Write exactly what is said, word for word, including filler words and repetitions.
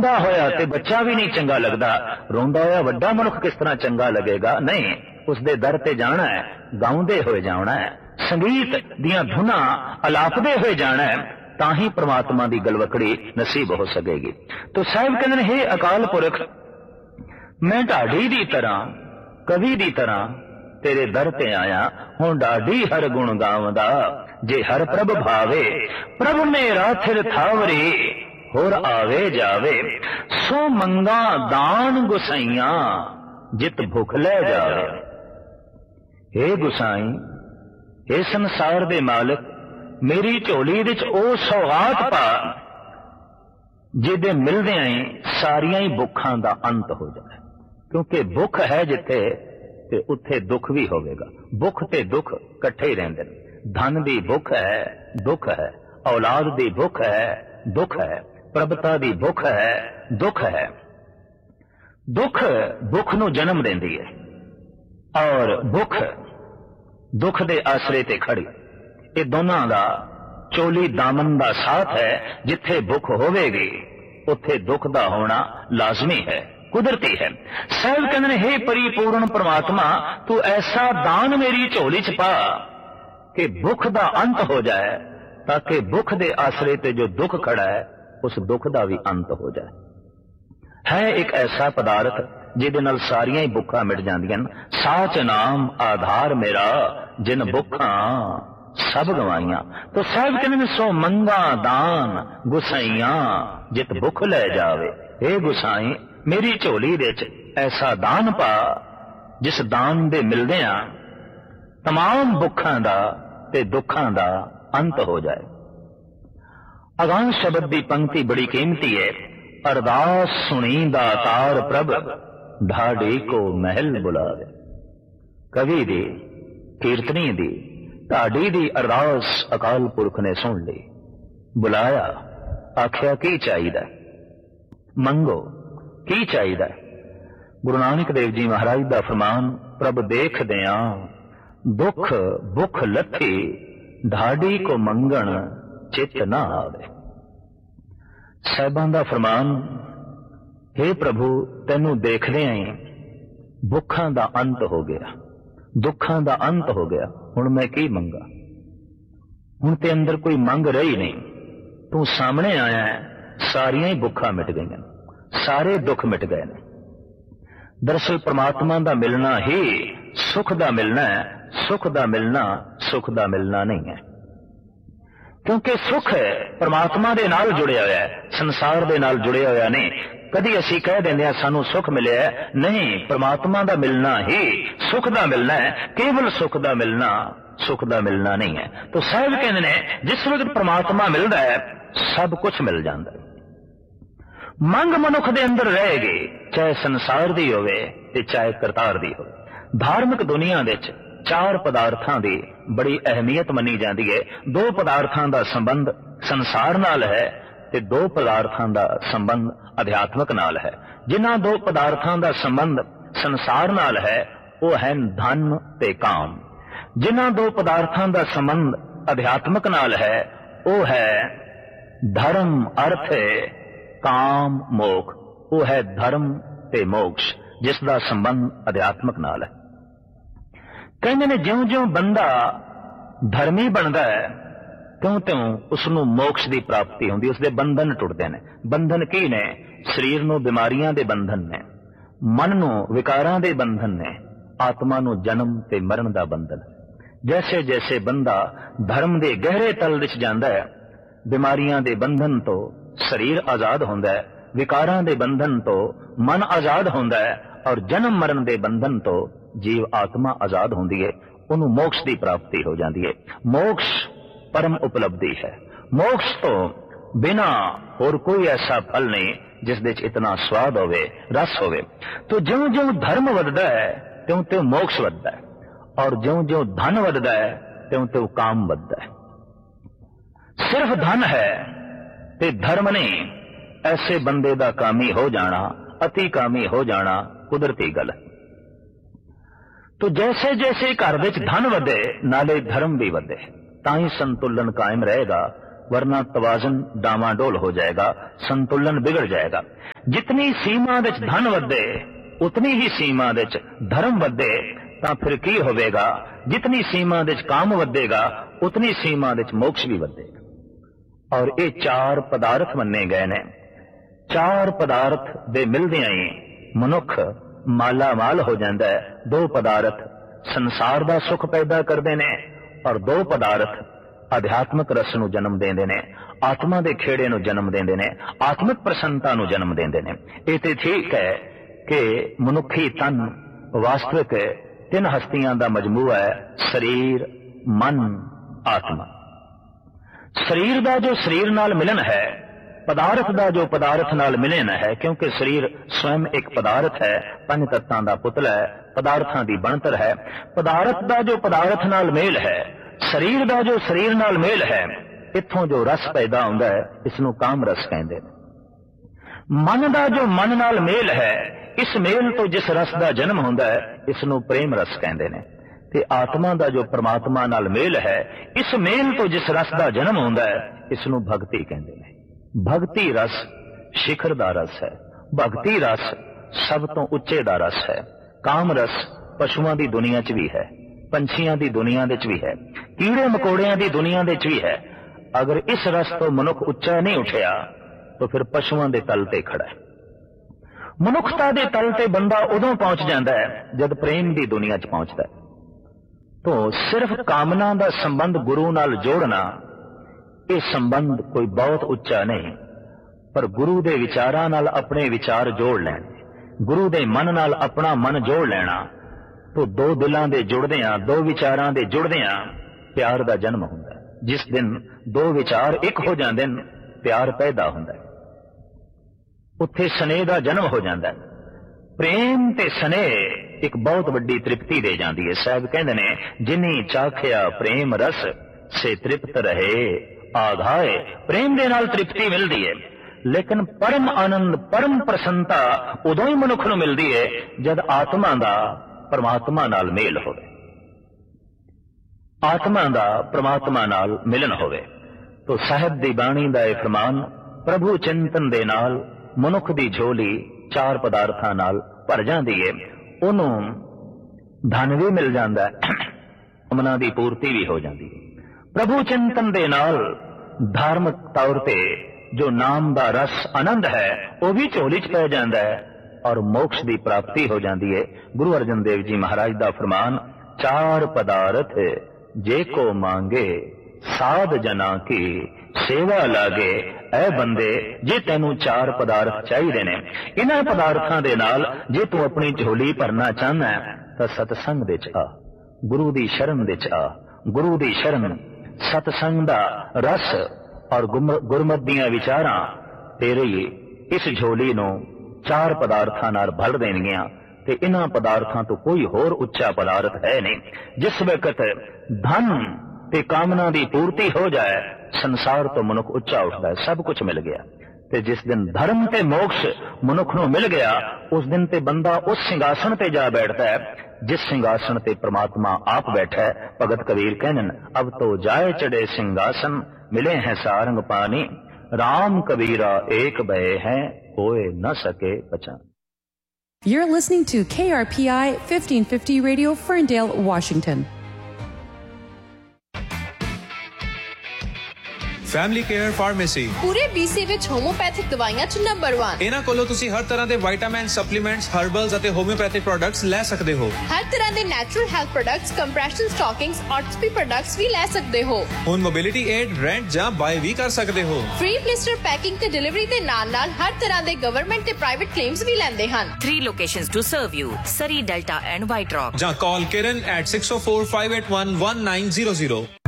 रोंदा होया ते बच्चा भी नहीं चंगा लगता, रोंदा होया वड्डा मनुख किस तरह चंगा लगेगा? नहीं, उसदे दर ते जाना है, गाउंदे होए जाना है, संगीत दियां धुना अलापदे होए जाना है, ताही परमात्मा की गलवकड़ी नसीब हो सकेगी। तो साहिब कहते हैं, हे अकाल पुरख, मैं ढाडी दी तरह, कवि दी तरह तेरे दर ते आया हूं, ढाडी हर गुण गावदा, जे हर प्रभ भावे, प्रभ मेरा थिर थावरे, होर आवे जावे, सो मंगा दान गुसाइया, जित भुख ले जावे। हे गुसाई, हे संसार दे मालिक, मेरी झोली विच ओ सौगात पा जिहदे मिलदियां ही सारियां ही भुखां दा अंत हो जाए। क्योंकि भुख है जिथे ते उत्थे दुख भी होवेगा, भुख ते दुख इकट्ठे ही रहिंदे ने। धन दी भुख है, दुख है, औलाद दी भुख है, दुख है, प्रभुता दी भुख है, दुख है। दुख भुख नूं जन्म देंदी है और भुख दुख दे आसरे ते खड़ी। ये दोनों का चोली दामन का साथ है। जिथे भुख होवेगी उत्थे दुख का होना लाजमी है, कुदरती है। साहिब कहते हैं, हे परिपूर्ण परमात्मा, तू ऐसा दान मेरी झोली च पा कि भुख का अंत हो जाए, ताकि भुख दे आसरे ते जो दुख खड़ा है उस दुख का भी अंत हो जाए। है एक ऐसा पदार्थ जिहदे नाल सारियां ही भुखां मिट जांदियां। साच नाम आधार मेरा, जिन भुखां सब गवाइया। तो साहिब कहते, सो मंगा दान गुसाइया, जित भुख ले जावे। हे गुसाई, मेरी झोली विच ऐसा दान पा जिस दान दे मिलदियां तमाम भुखां दा ते दुखां दा अंत हो जाए। अगां शब्द की पंक्ति बड़ी कीमती है। अरदास सुनी दातार प्रभ, ढाडी को महल बुलावे। कवि दी, कीर्तनी दी, ढाडी दी अरदास अकाल पुरख ने सुन ली। बुलाया, आख्या की चाहिए, मंगो की चाहिए। गुरु नानक देव जी महाराज का फरमान, प्रभ देख दिया दुख भुख लथी, ढाडी को मंगण चित ना आवे। साहिबां दा फरमान, हे प्रभु तेनू देखदे ही भुखां दा अंत हो गया, दुखां दा अंत हो गया। हुण मैं की मंगा? हुण ते अंदर कोई मंग रही नहीं। तू सामने आया है, सारियां ही भुखां मिट गई, सारे दुख मिट गए ने। दरअसल परमात्मा दा मिलना ही सुख दा मिलना है, सुख दा मिलना सुख दा मिलना नहीं है। क्योंकि सुख परमात्मा दे नाल जुड़िया होया है, संसार दे नाल जुड़िया होया नहीं। कदी असी कह देंगे सानू सुख मिले है, नहीं, परमात्मा दा मिलना ही सुख दा मिलना है। केवल सुख दा मिलना सुख दा मिलना नहीं है। तो साहिब कहते हैं, जिस वक्त परमात्मा मिलता है सब कुछ मिल जाता है। मंग मनुख दे अंदर रहेगी, चाहे संसार दी होवे ते चाहे करतार दी होवे। धार्मिक दुनिया विच चार पदार्थां दी बड़ी अहमियत मनी जाती है। दो पदार्थां दा संबंध संसार नाल है ते दो पदार्थां दा संबंध अध्यात्मक नाल है। जिन्हां दो पदार्थां दा संबंध संसार नाल है वो है धन ते काम। जिन्हां दो पदार्थां दा संबंध अध्यात्मक नाल है वो है धर्म अर्थ काम मोक्ष। वो है धर्म ते मोक्ष, जिसका संबंध अध्यात्मक नाल है। कहते ने ज्यों ज्यों बंदा धर्मी बनता है त्यों त्यों उसनों मोक्ष की प्राप्ति होंदी, उसके बंधन टुटते हैं। बंधन की ने? शरीर नूं बीमारियां दे बंधन ने, मन नूं विकारां दे बंधन ने, आत्मा नूं जन्म ते मरण दा बंधन। जैसे जैसे बंदा धर्म दे गहरे तल विच जांदा है, बीमारियां दे बंधन तो शरीर आजाद होंदा है, विकारां दे बंधन तो मन आजाद होंदा है, और जन्म मरण दे बंधन तो जीव आत्मा आजाद होंदी है। उन्हों मोक्ष की प्राप्ति हो जाती है। मोक्ष परम उपलब्धि है। मोक्ष तो बिना और कोई ऐसा फल नहीं जिस विच इतना स्वाद होवे, रस होवे। तो ज्यों ज्यों धर्म वधदा है त्यों त्यों मोक्ष वधदा है, और ज्यों ज्यों धन वधदा है त्यों त्यों काम वधदा है। सिर्फ धन है ते धर्म नहीं, ऐसे बंदे दा कामी हो जाना, अति कामी हो जाना कुदरती गल है। तो जैसे जैसे घर विच धन वधे नाले धर्म भी वधे, तां ही संतुलन कायम रहेगा, वरना तवाजन डामाडोल हो जाएगा, संतुलन बिगड़ जाएगा। जितनी सीमा विच धन वधे उतनी ही सीमा विच धर्म वधे तां फिर की होवेगा, जितनी सीमा विच काम वधेगा उतनी सीमा विच मोक्ष भी वधेगा। और ये चार पदार्थ मन्ने गए ने। चार पदार्थ दे मिलदियां ही मनुख माला माल हो जाता है। दो पदार्थ संसार दा सुख पैदा करते ने और दो पदार्थ आध्यात्मिक रस नूं जन्म देंदे ने, आत्मा दे खेड़े नूं जन्म देंदे ने, आत्मिक प्रसन्नता नूं जन्म देंदे ने। ये तो ठीक है कि मनुखी तन वास्तविक तीन हस्तियां दा मजमूआ है, शरीर, मन, आत्मा। शरीर दा जो शरीर नाल मिलन है, पदार्थ दा जो पदार्थ नाल मिलन है, क्योंकि शरीर स्वयं एक पदार्थ है, पंज तत्तां दा पुतला है, पदार्थां दी बनतर है। पदार्थ दा जो पदार्थ नाल मेल है, शरीर दा जो शरीर नाल मेल है, इत्थों जो रस पैदा होंदा है, इसनूं काम रस कहंदे ने। मन दा जो मन नाल मेल है, इस मेल तो जिस रस दा जन्म होंदा है, इसनूं प्रेम रस कहंदे ने। ते आत्मा दा जो परमात्मा नाल मेल है, इस मेल तो जिस रस दा जन्म होंदा है, इसनूं भगती कहंदे ने। भगती रस शिखर दा रस है। भगती रस सब तो उच्चे दा रस है। काम रस पशुआं दी दुनिया च भी है, पंछियां दी दुनिया दे च भी है, कीड़े मकोड़ियां दी दुनिया दे च भी है। अगर इस रस तो मनुख उच्चा नहीं उठिया तो फिर पशुआं दे तल ते खड़ा है। मनुखता दे तल ते बंदा उदों पहुंच जाता है जब प्रेम दी दुनिया च पहुंचता है। तो सिर्फ कामना दा संबंध गुरु नाल जोड़ना, ये संबंध कोई बहुत उच्चा नहीं, पर गुरु दे विचारां नाल अपने विचार जोड़ लैण, गुरु दे मन नाल अपना मन जोड़ लेना, तो दो दिलां दे जुड़दियां, दो विचारां दे जुड़दियां प्यार दा जन्म हुंदा है। जिस दिन दो विचार एक हो जांदे ने, प्यार पैदा हुंदा है, उत्थे स्नेह दा जन्म हो जांदा है। प्रेम ते स्नेह एक बहुत वड्डी तृप्ति दे जांदी है। साहब कहंदे ने, जिनी चाखिया प्रेम रस से तृप्त रहे आघाए। प्रेम दे नाल तृप्ति मिलदी है, लेकिन परम आनंद, परम प्रसन्नता उदों ही मनुख नूं मिलदी है जद आत्मा दा परमात्मा नाल मेल होवे, आत्मा दा परमात्मा नाल मिलन होवे। तो साहिब दी बाणी दा यह फरमान, प्रभु चिंतन दे नाल मनुख दी झोली चार पदार्थां नाल भर जांदी है। उहनूं धन भी मिल जांदा है, उमना दी पूर्ति भी हो जांदी है। प्रभु चिंतन दे नाल धार्मिक तौर ते जो नाम दा रस आनंद है, वह भी झोली च पै जांदा है और मोक्ष की प्राप्ति हो जाती है। गुरु अर्जन देव जी महाराज का फरमान, चार पदार्थ जे को मांगे साध जना की सेवा लागे। ऐ बंदे, जे तेनू चार पदार्थ चाहिए ने, इन्हां पदार्थां दे नाल जे तू अपनी झोली भरना चाहना है तो सतसंग दे च आ, गुरु दी शरण दे च आ। गुरु दी शरण, सतसंग दा रस और गुरमत दियां विचारां तेरी इस झोली नूं चार पदार्थां नाल भर देणगियां। ते इन्हां पदार्थां तो कोई होर उच्चा पदार्थ है नहीं। जिस वक्त धन ते कामना दी पूर्ति हो जाए, संसार तो मनुख उच्चा उठदा है, सब कुछ मिल गया। ते जिस दिन धर्म ते मोक्ष मनुख नूं मिल गया, उस दिन ते बंदा उस सिंहासन ते जा बैठता है जिस सिंहासन ते परमात्मा आप बैठा है। भगत कबीर कहन, अब तो जाए चढ़े सिंहासन, मिले हैं सारंग पानी। राम कबीरा एक भय है, कोई न सके पहचान। You're listening to K R P I fifteen fifty Radio, Ferndale, Washington. Family care pharmacy ਪੂਰੇ B C ਵਿੱਚ ਹੋਮੋਪੈਥਿਕ ਦਵਾਈਆਂ ਚ ਨੰਬਰ ਇੱਕ। ਇਹਨਾਂ ਕੋਲੋਂ ਤੁਸੀਂ ਹਰ ਤਰ੍ਹਾਂ ਦੇ ਵਿਟਾਮਿਨ, ਸਪਲੀਮੈਂਟਸ, ਹਰਬਲਸ ਅਤੇ ਹੋਮਿਓਪੈਥਿਕ ਪ੍ਰੋਡਕਟਸ ਲੈ ਸਕਦੇ ਹੋ। ਹਰ ਤਰ੍ਹਾਂ ਦੇ natural health products, compression ਸਟਾਕਿੰਗਸ, ਆਰਥੋਪੀ products ਵੀ ਲੈ ਸਕਦੇ ਹੋ। ਹੁਣ ਮੋਬਿਲਿਟੀ ਏਡ, ਰੈਂਟ ਜਾਂ ਬਾਏ ਵੀ ਕਰ ਸਕਦੇ ਹੋ। ਫ੍ਰੀ ਪਲਿਸਟਰ ਪੈਕਿੰਗ ਤੇ ਡਿਲੀਵਰੀ ਦੇ ਨਾਲ ਨਾਲ ਹਰ ਤਰ੍ਹਾਂ ਦੇ ਗਵਰਨਮੈਂਟ ਤੇ ਪ੍ਰਾਈਵੇਟ ਕਲੇਮਸ ਵੀ ਲੈਂਦੇ ਹਨ। Three locations to serve you: Surrey, Delta and White Rock. ਜਾਂ ਕਾਲ Kiran at six oh four, five eight one, one nine zero zero.